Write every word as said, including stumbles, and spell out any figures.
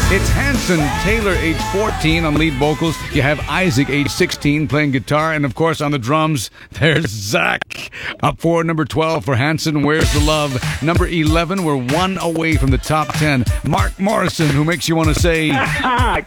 It's Hanson Taylor, age fourteen, on lead vocals. You have Isaac, age sixteen, playing guitar. And, of course, on the drums, there's Zach. Up for number twelve for Hanson, Where's the Love? Number eleven, we're one away from the top ten. Mark Morrison, who makes you want to say...